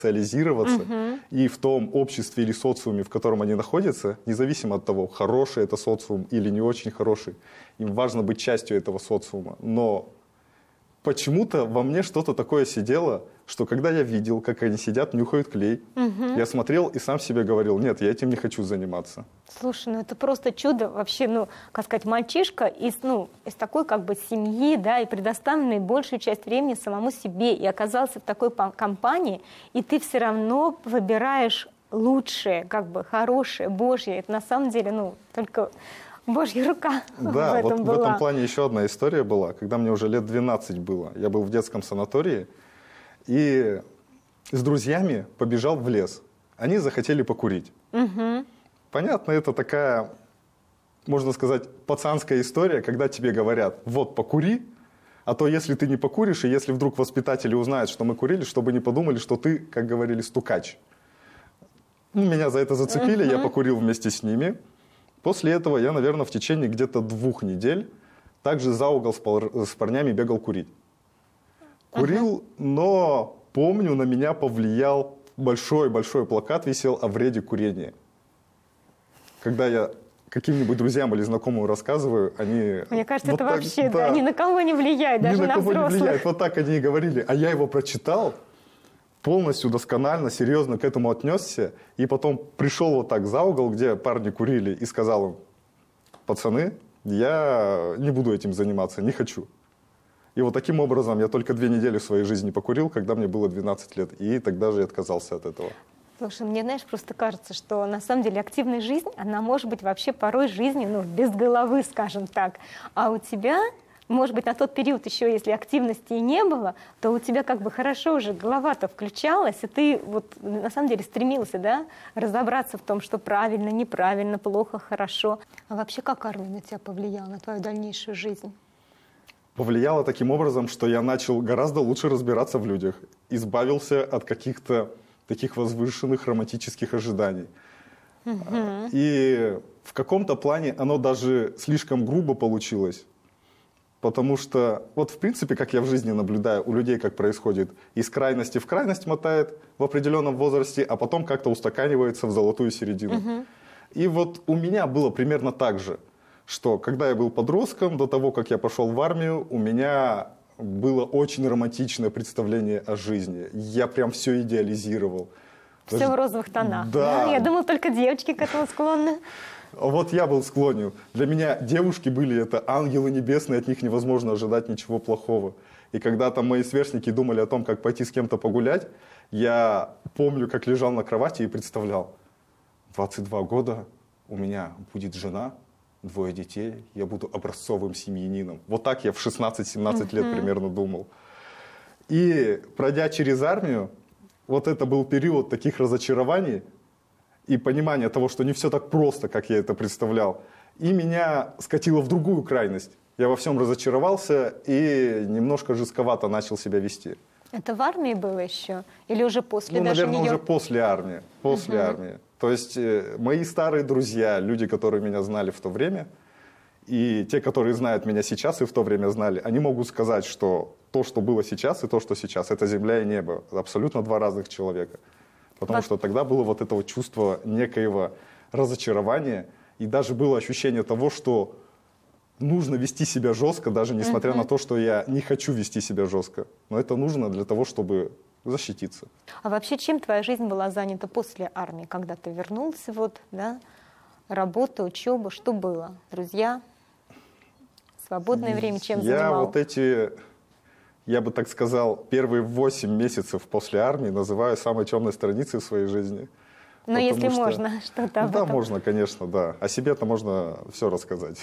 социализироваться, и в том обществе или социуме, в котором они находятся, независимо от того, хороший это социум или не очень хороший, им важно быть частью этого социума. Но почему-то во мне что-то такое сидело, что когда я видел, как они сидят, нюхают клей, я смотрел и сам себе говорил: нет, я этим не хочу заниматься. Слушай, ну это просто чудо вообще, ну, как сказать, мальчишка из такой как бы семьи, да, и предоставленный большую часть времени самому себе, и оказался в такой компании, и ты все равно выбираешь лучшее, как бы хорошее, Божье. Это на самом деле, ну, только Божья рука да, в этом вот была. В этом плане еще одна история была, когда мне уже лет 12 было. Я был в детском санатории и с друзьями побежал в лес. Они захотели покурить. Понятно, это такая, можно сказать, пацанская история, когда тебе говорят: вот, покури, а то если ты не покуришь, и если вдруг воспитатели узнают, что мы курили, чтобы не подумали, что ты, как говорили, стукач. Ну, меня за это зацепили, я покурил вместе с ними. После этого я, наверное, в течение где-то 2 недель также за угол с парнями бегал курить. Курил, но помню, на меня повлиял большой-большой плакат, висел о вреде курения. Когда я каким-нибудь друзьям или знакомым рассказываю, они... Мне кажется, вот это так, вообще да, ни на кого не влияет, даже ни на кого взрослых. не влияет. Вот так они и говорили. А я его прочитал, полностью досконально, серьезно к этому отнесся, и потом пришел вот так за угол, где парни курили, и сказал им: пацаны, я не буду этим заниматься, не хочу. И вот таким образом я только 2 недели в своей жизни покурил, когда мне было 12 лет, и тогда же я отказался от этого. Слушай, мне, знаешь, просто кажется, что на самом деле активная жизнь, она может быть вообще порой жизнью, ну, без головы, скажем так. А у тебя, может быть, на тот период еще, если активности и не было, то у тебя как бы хорошо уже голова-то включалась, и ты вот на самом деле стремился, да, разобраться в том, что правильно, неправильно, плохо, хорошо. А вообще как армия на тебя повлияла, на твою дальнейшую жизнь? Повлияло таким образом, что я начал гораздо лучше разбираться в людях, избавился от каких-то таких возвышенных романтических ожиданий. И в каком-то плане оно даже слишком грубо получилось, потому что, вот в принципе, как я в жизни наблюдаю, у людей как происходит: из крайности в крайность мотает в определенном возрасте, а потом как-то устаканивается в золотую середину. И вот у меня было примерно так же, что когда я был подростком, до того, как я пошел в армию, у меня было очень романтичное представление о жизни. Я прям все идеализировал. Все в розовых тонах. Да. Я думала, только девочки к этому склонны. Вот я был склонен. Для меня девушки были это ангелы небесные, от них невозможно ожидать ничего плохого. И когда там мои сверстники думали о том, как пойти с кем-то погулять, я помню, как лежал на кровати и представлял: 22 года, у меня будет жена, 2 детей, я буду образцовым семьянином. Вот так я в 16-17 лет примерно думал. И пройдя через армию, вот это был период таких разочарований и понимания того, что не все так просто, как я это представлял. И меня скатило в другую крайность. Я во всем разочаровался и немножко жестковато начал себя вести. Это в армии было еще? Или уже после даже наверное, нее? уже после армии. После армии. То есть мои старые друзья, люди, которые меня знали в то время, и те, которые знают меня сейчас и в то время знали, они могут сказать, что то, что было сейчас, и то, что сейчас, это земля и небо. Абсолютно 2 разных человека. Потому что тогда было вот это вот чувство некоего разочарования, и даже было ощущение того, что нужно вести себя жестко, даже несмотря на то, что я не хочу вести себя жестко. Но это нужно для того, чтобы защититься. А вообще, чем твоя жизнь была занята после армии, когда ты вернулся, вот, да, работа, учеба, что было? Друзья, свободное время, чем занимал? Я бы так сказал, первые 8 месяцев после армии называю самой темной страницей в своей жизни. Но если можно, что-то об этом. Да, можно, конечно, да. О себе-то можно все рассказать.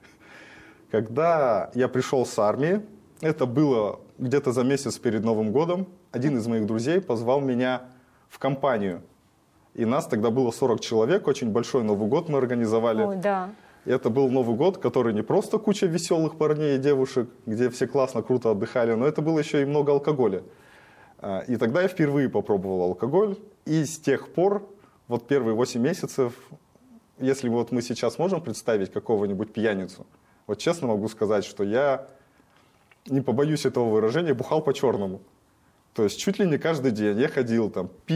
Когда я пришел с армии, это было где-то за месяц перед Новым годом, один из моих друзей позвал меня в компанию. И нас тогда было 40 человек, очень большой Новый год мы организовали. Ой, да. И это был Новый год, который не просто куча веселых парней и девушек, где все классно, круто отдыхали, но это было еще и много алкоголя. И тогда я впервые попробовал алкоголь, и с тех пор, вот первые 8 месяцев, если вот мы сейчас можем представить какого-нибудь пьяницу, вот честно могу сказать, что я, не побоюсь этого выражения, бухал по-черному. То есть чуть ли не каждый день я ходил там,